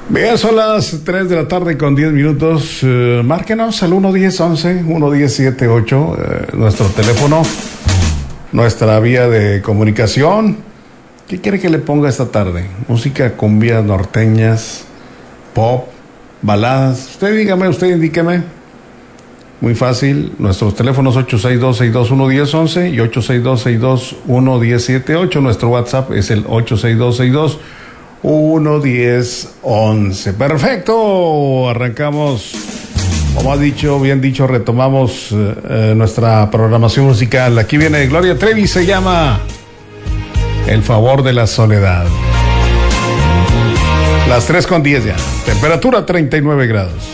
Bien, son las 3 de la tarde con 10 minutos. Márquenos al 11011, 11078, nuestro teléfono, nuestra vía de comunicación. ¿Qué quiere que le ponga esta tarde? Música, cumbias norteñas, pop, baladas. Usted dígame, usted indíqueme. Muy fácil, nuestros teléfonos 862-621-1011 y 862-621-1078. Nuestro WhatsApp es el 862-621-1011. Perfecto, arrancamos, como ha dicho, bien dicho, retomamos nuestra programación musical. Aquí viene Gloria Trevi, se llama El favor de la soledad. Las 3:10 ya, temperatura 39 grados.